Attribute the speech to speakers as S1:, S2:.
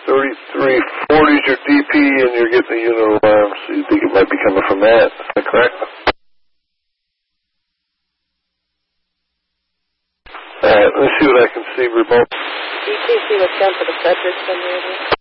S1: 3340 is your DP, and you're getting a unit alarm, so you think it might be coming from that. Is that correct? All right, let me see what I can see remote.
S2: DTC was sent for the Frederickson area.